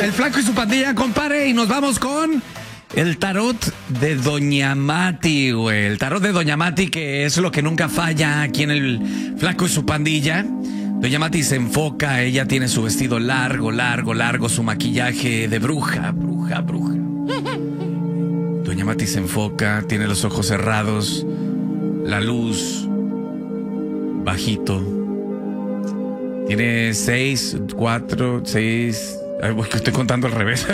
El Flaco y su pandilla, compadre, y nos vamos con el tarot de Doña Mati, güey. El tarot de Doña Mati, que es lo que nunca falla aquí en el Flaco y su pandilla. Doña Mati se enfoca, ella tiene su vestido largo, su maquillaje de bruja. Doña Mati se enfoca, tiene los ojos cerrados, la luz, bajito. Tiene 6, 4, 6... Estoy contando al revés.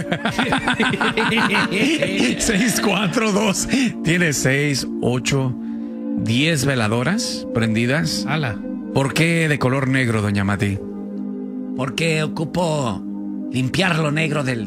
6, 4, 2. Tiene 6, 8, 10 veladoras prendidas. ¡Hala! ¿Por qué de color negro, Doña Mati? Porque ocupo limpiar lo negro de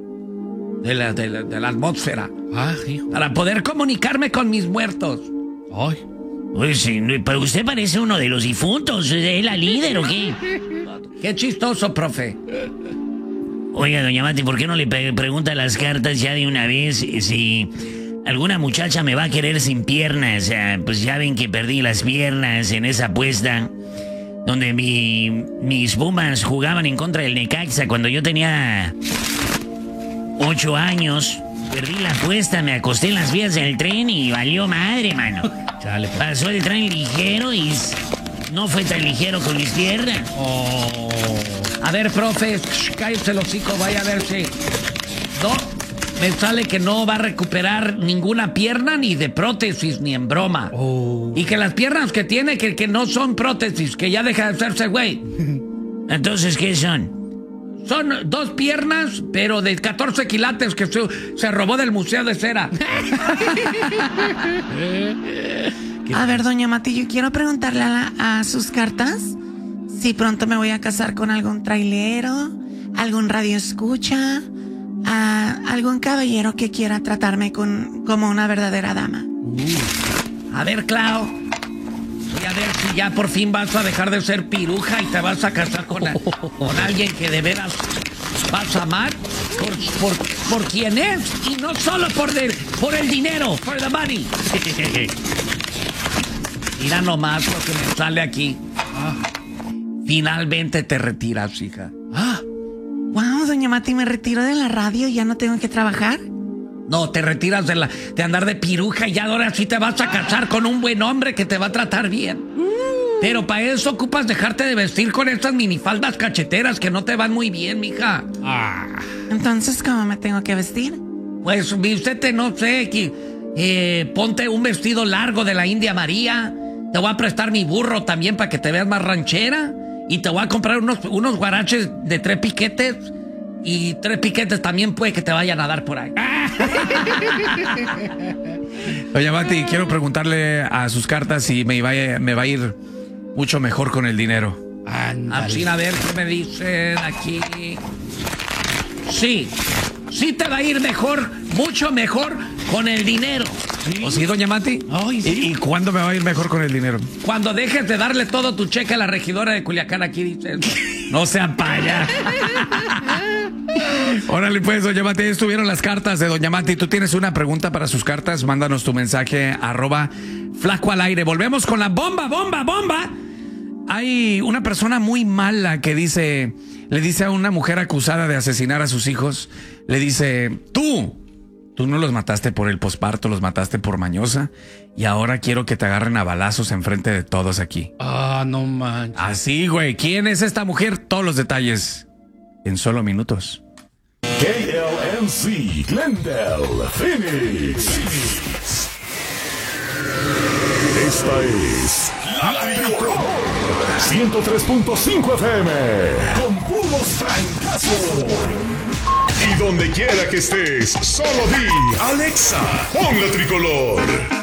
la atmósfera. Ah, hijo. Para poder comunicarme con mis muertos. Ay. Pues, pero usted parece uno de los difuntos. ¿Es la líder o qué? Qué chistoso, profe. Oiga, doña Mati, ¿por qué no le pregunta las cartas ya de una vez si alguna muchacha me va a querer sin piernas? O sea, pues ya ven que perdí las piernas en esa apuesta donde mis Pumas jugaban en contra del Necaxa cuando yo tenía 8 años. Perdí la apuesta, me acosté en las vías del tren y valió madre, mano. Chale. Pasó el tren ligero y no fue tan ligero con mis piernas. Oh. A ver, profe, cállese el hocico, vaya a ver si... No, me sale que no va a recuperar ninguna pierna ni de prótesis, ni en broma. Oh. Y que las piernas que tiene, que no son prótesis, que ya deja de hacerse güey. Entonces, ¿qué son? Son 2 piernas, pero de 14 quilates que se robó del Museo de Cera. A ver, doña Mati, yo quiero preguntarle a sus cartas si pronto me voy a casar con algún trailero, algún radioescucha, algún caballero que quiera tratarme como una verdadera dama. A ver, Clau, voy a ver si ya por fin vas a dejar de ser piruja y te vas a casar con alguien que de veras vas a amar por quien es y no solo por el dinero, for the money. Mira nomás lo que me sale aquí. Finalmente te retiras, hija. Wow, doña Mati, me retiro de la radio y ya no tengo que trabajar. No, te retiras de andar de piruja y ya ahora sí te vas a casar con un buen hombre que te va a tratar bien. Pero para eso ocupas dejarte de vestir con estas minifaldas cacheteras que no te van muy bien, mija. Entonces, ¿cómo me tengo que vestir? Pues vístete, no sé, ponte un vestido largo de la India María. Te voy a prestar mi burro también para que te veas más ranchera. Y te voy a comprar unos guaraches de 3 piquetes. Y 3 piquetes también puede que te vayan a dar por ahí. Doña Mati, quiero preguntarle a sus cartas si me va a ir mucho mejor con el dinero. Así, a ver qué me dicen aquí. Sí te va a ir mejor, mucho mejor con el dinero. ¿O sí, doña Mati? Ay, sí. ¿Y cuándo me va a ir mejor con el dinero? Cuando dejes de darle todo tu cheque a la regidora de Culiacán, aquí dices. No sean payas. Órale, pues, doña Mati, estuvieron las cartas de doña Mati. ¿Tú tienes una pregunta para sus cartas? Mándanos tu mensaje, @Flaco al aire. Volvemos con la bomba. Hay una persona muy mala que le dice a una mujer acusada de asesinar a sus hijos, le dice, tú no los mataste por el posparto, los mataste por mañosa, y ahora quiero que te agarren a balazos enfrente de todos aquí. No manches. Así, güey. ¿Quién es esta mujer? Todos los detalles en solo minutos. KLNC, Glendale, Phoenix. Esta es La Mejor 103.5 FM con puros francazos. Y donde quiera que estés, solo di Alexa, pon la tricolor.